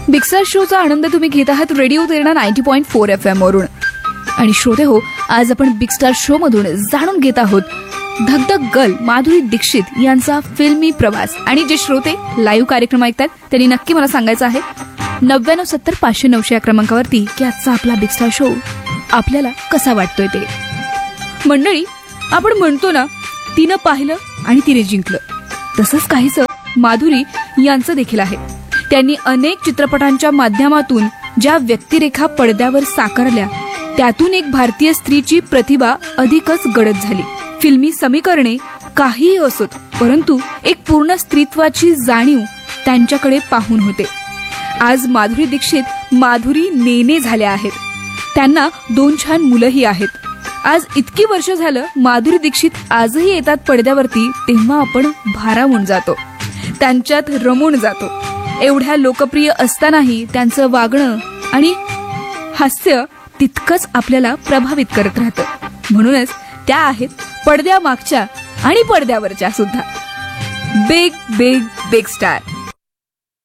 Big star शोचा आनंद तुम्ही घेत आहात रेडिओ तेरणा 90.4 FM वरून. आणि श्रोते हो, आज आपण बिग स्टार शो मधून जाणून घेत आहोत धगधग गर्ल माधुरी दीक्षित यांचा फिल्मी प्रवास. आणि जे श्रोते लाईव्ह कार्यक्रम ऐकतात त्यांनी नक्की मला सांगायचं आहे 9970-500-900 या क्रमांकावरती की आजचा आपला बिग स्टार शो आपल्याला कसा वाटतोय ते. मंडळी, आपण म्हणतो ना, तिनं पाहिलं आणि तिने जिंकलं. तसंच काहीसं माधुरी यांचं देखील आहे. त्यांनी अनेक चित्रपटांच्या माध्यमातून ज्या व्यक्तिरेखा पडद्यावर साकारल्या त्यातून एक भारतीय स्त्रीची प्रतिभा अधिकच गडद झाली. फिल्मी समीकरणे काहीही असोत, परंतु एक पूर्ण स्त्रीत्वाची जाणीव त्यांच्याकडे पाहून होते. आज माधुरी दीक्षित माधुरी नेने झाल्या आहेत. त्यांना 2 छान मुलंही आहेत. आज इतकी वर्ष झालं माधुरी दीक्षित आजही येतात पडद्यावरती, तेव्हा आपण भारावून जातो, त्यांच्यात रमून जातो. एवढ्या लोकप्रिय असतानाही त्यांचं वागणं आणि हास्य तितकंच आपल्याला प्रभावित करत राहतं. म्हणूनच त्या आहेत पडद्यामागच्या आणि पडद्यावरच्या सुद्धा बिग बिग बिग स्टार.